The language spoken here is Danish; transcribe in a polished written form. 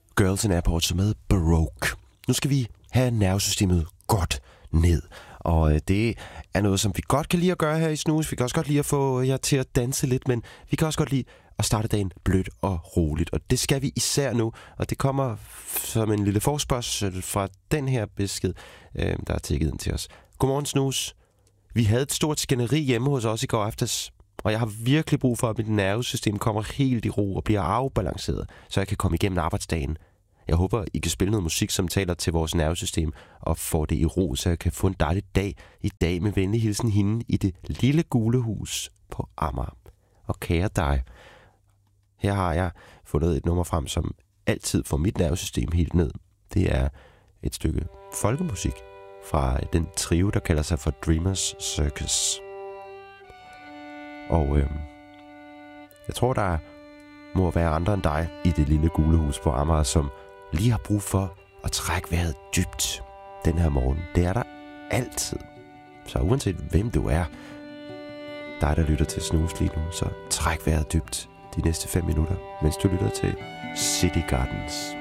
Girls in Airport, som med Baroque. Nu skal vi have nervesystemet godt ned. Og det er noget, som vi godt kan lide at gøre her i Snooze. Vi kan også godt lide at få jer til at danse lidt, men vi kan også godt lide at starte dagen blødt og roligt. Og det skal vi især nu, og det kommer som en lille forspørgsel fra den her besked, der er tækket ind til os. Godmorgen, Snooze. Vi havde et stort skænderi hjemme hos os i går aftes, og jeg har virkelig brug for, at mit nervesystem kommer helt i ro og bliver afbalanceret, så jeg kan komme igennem arbejdsdagen. Jeg håber, I kan spille noget musik, som taler til vores nervesystem og får det i ro, så jeg kan få en dejlig dag i dag med venlig hilsen hende i det lille gule hus på Amager. Og kære dig, her har jeg fundet et nummer frem, som altid får mit nervesystem helt ned. Det er et stykke folkemusik fra den trio, der kalder sig for Dreamers Circus. Og jeg tror, der må være andre end dig i det lille gule hus på Amager, som lige har brug for at trække vejret dybt den her morgen. Det er der altid. Så uanset hvem du er, dig der lytter til Snooze lige nu, så træk vejret dybt de næste 5 minutter, mens du lytter til City Gardens.